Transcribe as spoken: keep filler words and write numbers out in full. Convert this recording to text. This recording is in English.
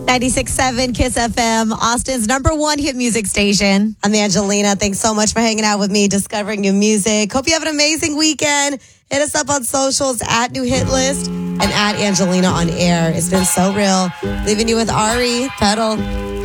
ninety-six point seven Kiss F M, Austin's number one hit music station. I'm Angelina. Thanks so much for hanging out with me, discovering new music. Hope you have an amazing weekend. Hit us up on socials at New Hit List and at Angelina on Air. It's been so real. Leaving you with Ari, Pedal.